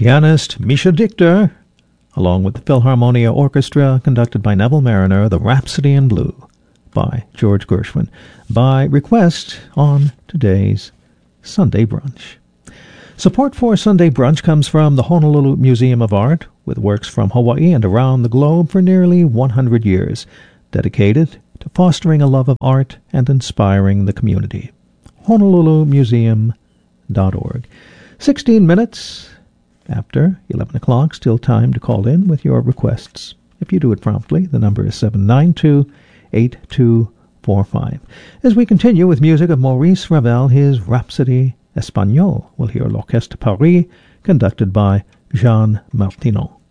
pianist Misha Dichter, along with the Philharmonia Orchestra, conducted by Neville Marriner, the Rhapsody in Blue by George Gershwin, by request on today's Sunday Brunch. Support for Sunday Brunch comes from the Honolulu Museum of Art, with works from Hawaii and around the globe for nearly 100 years, dedicated to fostering a love of art and inspiring the community. HonoluluMuseum.org. 16 minutes after 11 o'clock, still time to call in with your requests. If you do it promptly, the number is 792-8245. As we continue with music of Maurice Ravel, his Rhapsody Espagnole, we'll hear L'Orchestre Paris, conducted by Jean Martineau.